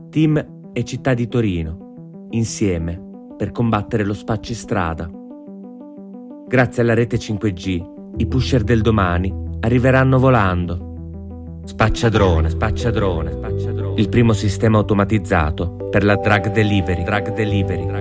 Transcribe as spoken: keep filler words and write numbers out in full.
Team e città di Torino, insieme per combattere lo spaccistrada. Grazie alla rete cinque G, i pusher del domani arriveranno volando. Spacciadrone, spacciadrone, spacciadrone. Il primo sistema automatizzato per la drug delivery, drug delivery.